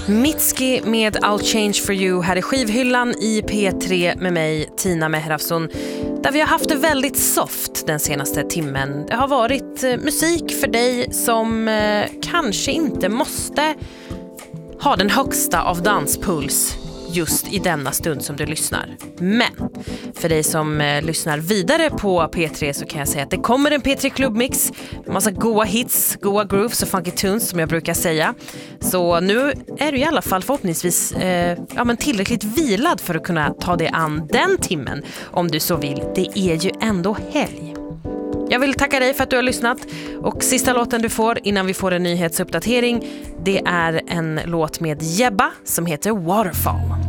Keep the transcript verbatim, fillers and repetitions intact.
Mitski med I'll Change For You här i skivhyllan i P tre med mig, Tina Mehrafson, där vi har haft det väldigt soft den senaste timmen. Det har varit eh, musik för dig som eh, kanske inte måste ha den högsta av danspuls just i denna stund som du lyssnar. Men för dig som eh, lyssnar vidare på P tre så kan jag säga att det kommer en P tre klubbmix med massa goa hits, goa grooves och funky tunes som jag brukar säga. Så nu är du i alla fall förhoppningsvis eh, ja, men tillräckligt vilad för att kunna ta dig an den timmen om du så vill. Det är ju ändå helg. Jag vill tacka dig för att du har lyssnat, och sista låten du får innan vi får en nyhetsuppdatering, det är en låt med Jebba som heter Waterfall.